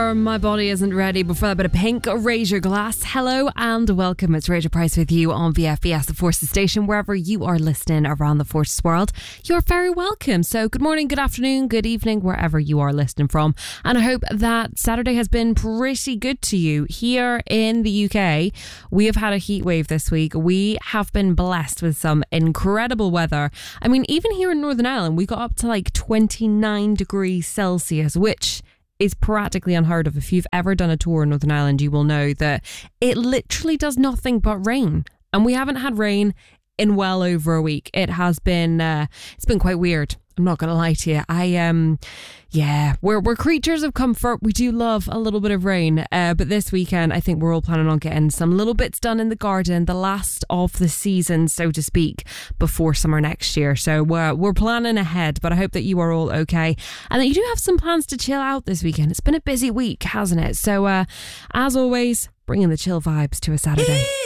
My body isn't ready. Before that bit of Pink, Raise Your Glass. Hello and welcome. It's Rachel Price with you on VFBS, the Forces Station. Wherever you are listening around the Forces world, you're very welcome. So good morning, good afternoon, good evening, wherever you are listening from. And I hope that Saturday has been pretty good to you. Here in the UK, we have had a heat wave this week. We have been blessed with some incredible weather. I mean, even here in Northern Ireland, we got up to like 29 degrees Celsius, which is practically unheard of. If you've ever done a tour in Northern Ireland, you will know that it literally does nothing but rain. And we haven't had rain in well over a week. It has been, it's been quite weird. I'm not going to lie to you. We're creatures of comfort. We do love a little bit of rain. But this weekend, I think we're all planning on getting some little bits done in the garden, the last of the season, so to speak, before summer next year. So we're planning ahead, but I hope that you are all okay and that you do have some plans to chill out this weekend. It's been a busy week, hasn't it? So as always, bringing the chill vibes to a Saturday.